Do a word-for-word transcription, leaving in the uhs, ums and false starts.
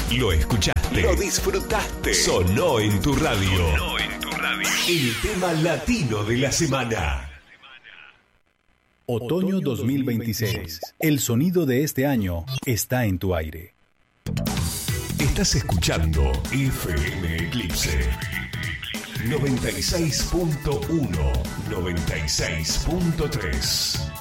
Lo escuchaste. Lo disfrutaste. Sonó en tu radio. Sonó en tu radio. El tema latino de la semana. Otoño dos mil veintiséis. El sonido de este año está en tu aire. Estás escuchando F M Eclipse. noventa y seis punto uno, noventa y seis punto tres.